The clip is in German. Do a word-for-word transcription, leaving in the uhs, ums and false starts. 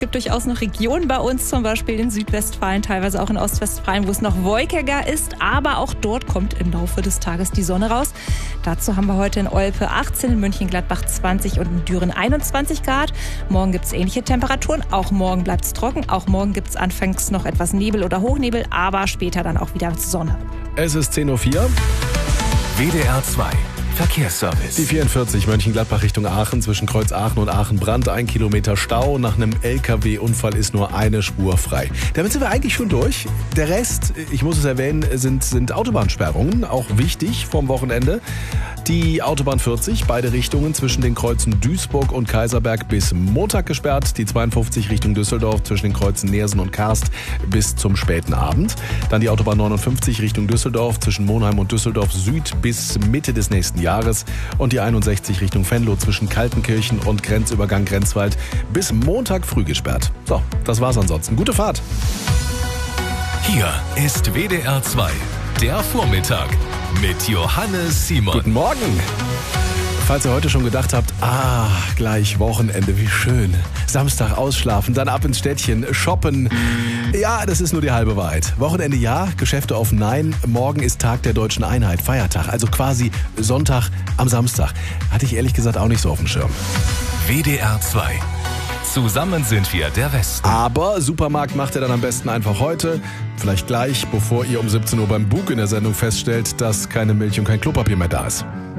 Es gibt durchaus noch Regionen bei uns, zum Beispiel in Südwestfalen, teilweise auch in Ostwestfalen, wo es noch wolkiger ist. Aber auch dort kommt im Laufe des Tages die Sonne raus. Dazu haben wir heute in Olpe achtzehn, in Mönchengladbach zwanzig und in Düren einundzwanzig Grad. Morgen gibt es ähnliche Temperaturen. Auch morgen bleibt es trocken. Auch morgen gibt es anfangs noch etwas Nebel oder Hochnebel, aber später dann auch wieder Sonne. Es ist zehn Uhr vier. W D R zwei Verkehrsservice. Die vierundvierzig Mönchengladbach Richtung Aachen, zwischen Kreuz Aachen und Aachen-Brand, ein Kilometer Stau. Nach einem L K W-Unfall ist nur eine Spur frei. Damit sind wir eigentlich schon durch. Der Rest, ich muss es erwähnen, sind, sind Autobahnsperrungen, auch wichtig vom Wochenende. Die Autobahn vierzig, beide Richtungen zwischen den Kreuzen Duisburg und Kaiserberg bis Montag gesperrt. Die zweiundfünfzig Richtung Düsseldorf zwischen den Kreuzen Neersen und Karst bis zum späten Abend. Dann die Autobahn neunundfünfzig Richtung Düsseldorf zwischen Monheim und Düsseldorf Süd bis Mitte des nächsten Jahres. Und die einundsechzig Richtung Venlo zwischen Kaltenkirchen und Grenzübergang Grenzwald bis Montag früh gesperrt. So, das war's ansonsten. Gute Fahrt. Hier ist W D R zwei, der Vormittag mit Johannes Simon. Guten Morgen. Falls ihr heute schon gedacht habt, ah, gleich Wochenende, wie schön. Samstag ausschlafen, dann ab ins Städtchen, shoppen. Ja, das ist nur die halbe Wahrheit. Wochenende ja, Geschäfte offen nein. Morgen ist Tag der Deutschen Einheit, Feiertag, also quasi Sonntag am Samstag. Hatte ich ehrlich gesagt auch nicht so auf dem Schirm. W D R zwei. Zusammen sind wir der Westen. Aber Supermarkt macht ihr dann am besten einfach heute. Vielleicht gleich, bevor ihr um siebzehn Uhr beim Bug in der Sendung feststellt, dass keine Milch und kein Klopapier mehr da ist.